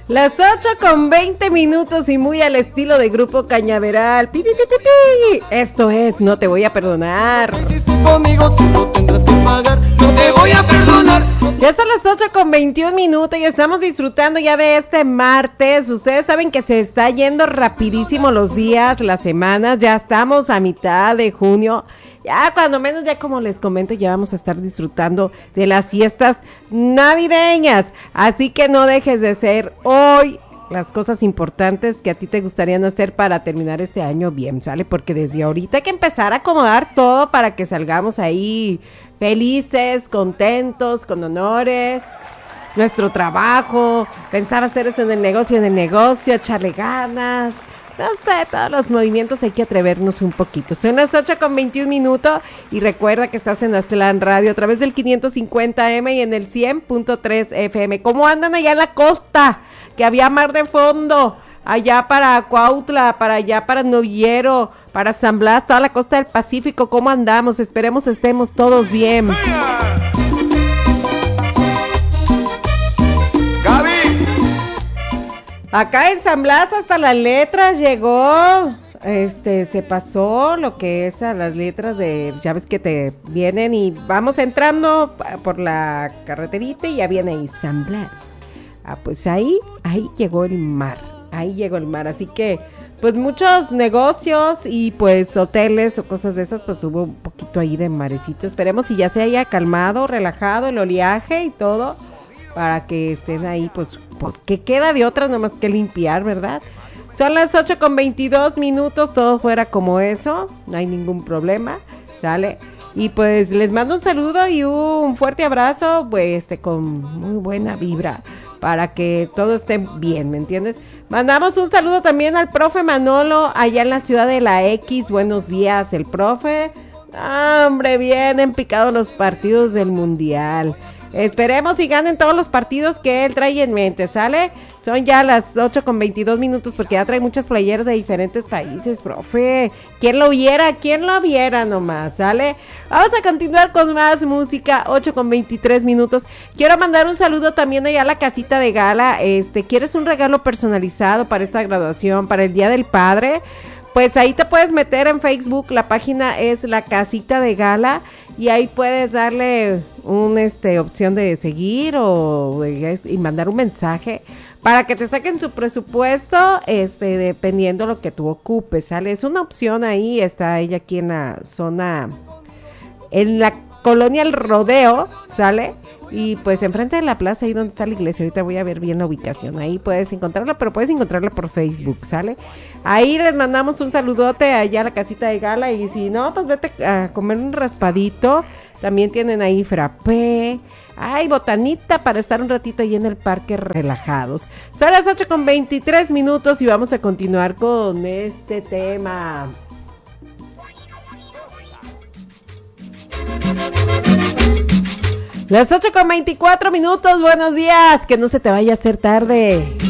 Las 8:20 y muy al estilo de Grupo Cañaveral. Pi, pi, pi, pi, pi. Esto es No Te Voy a Perdonar. Conmigo, tú no tendrás que pagar. No te voy a perdonar. Ya son las 8:21 y estamos disfrutando ya de este martes. Ustedes saben que se está yendo rapidísimo los días, las semanas. Ya estamos a mitad de junio. Ya cuando menos, ya como les comento, ya vamos a estar disfrutando de las fiestas navideñas. Así que no dejes de hacer hoy las cosas importantes que a ti te gustarían hacer para terminar este año bien, ¿sale? Porque desde ahorita hay que empezar a acomodar todo para que salgamos ahí felices, contentos, con honores. Nuestro trabajo, pensaba hacer eso en el negocio, echarle ganas. No sé, todos los movimientos hay que atrevernos un poquito. Son las 8:21 y recuerda que estás en Aztlán Radio a través del 550M y en el 100.3 FM. ¿Cómo andan allá en la costa? Que había mar de fondo, allá para Cuautla, para allá para Novillero, para San Blas, toda la costa del Pacífico. ¿Cómo andamos? Esperemos estemos todos bien. Acá en San Blas hasta las letras llegó, se pasó lo que es a las letras de, ya ves que te vienen y vamos entrando por la carreterita y ya viene ahí San Blas. Ah, pues ahí llegó el mar, así que pues muchos negocios y pues hoteles o cosas de esas, pues hubo un poquito ahí de marecito. Esperemos si ya se haya calmado, relajado el oleaje y todo, para que estén ahí, pues que queda de otras nomás que limpiar, ¿verdad? Son las 8:22, todo fuera como eso, no hay ningún problema, ¿sale? Y pues les mando un saludo y un fuerte abrazo, pues con muy buena vibra, para que todo esté bien, ¿me entiendes? Mandamos un saludo también al profe Manolo, allá en la ciudad de la X, buenos días, el profe. Hombre, bien picados los partidos del Mundial. Esperemos y ganen todos los partidos que él trae en mente, ¿sale? Son ya las 8:22 porque ya trae muchas playeras de diferentes países, profe. ¿Quién lo viera nomás, ¿sale? Vamos a continuar con más música, 8:23. Quiero mandar un saludo también allá a la casita de gala. ¿Quieres un regalo personalizado para esta graduación, para el Día del Padre? Pues ahí te puedes meter en Facebook, la página es La Casita de Gala y ahí puedes darle opción de seguir y mandar un mensaje para que te saquen tu presupuesto, dependiendo lo que tú ocupes, ¿sale? Es una opción ahí, está ella aquí en la zona, en la colonia El Rodeo, ¿sale? Y pues enfrente de la plaza, ahí donde está la iglesia, ahorita voy a ver bien la ubicación, ahí puedes encontrarla, pero puedes encontrarla por Facebook, ¿sale? Ahí les mandamos un saludote allá a la casita de gala, y si no, pues vete a comer un raspadito, también tienen ahí frappé, ay, botanita para estar un ratito ahí en el parque relajados. Son las 8:23 y vamos a continuar con este tema. Las 8:24, buenos días, que no se te vaya a hacer tarde.